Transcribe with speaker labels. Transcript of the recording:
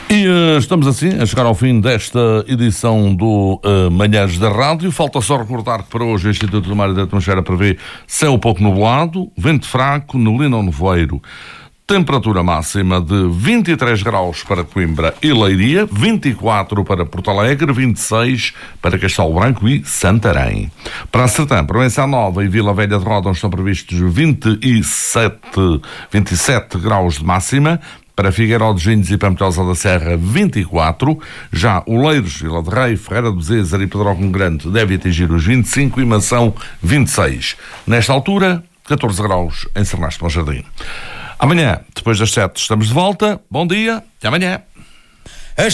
Speaker 1: E estamos assim a chegar ao fim desta edição do Manhãs da Rádio. Falta só recordar que para hoje o Instituto do Mar e da Atmosfera prevê céu pouco nublado, vento fraco, neblina ou nevoeiro. Temperatura máxima de 23 graus para Coimbra e Leiria, 24 para Porto Alegre, 26 para Castelo Branco e Santarém. Para a Sertã, Proença Nova e Vila Velha de Ródão estão previstos 27 graus de máxima. Para Figueiró de Ginhos e Pampilhosa da Serra, 24. Já Oleiros, Vila de Rei, Ferreira do Bezerra e Pedrógão Grande deve atingir os 25 e Mação, 26. Nesta altura, 14 graus em Sernaste Bom Jardim. Amanhã, depois das 7, estamos de volta. Bom dia, até amanhã.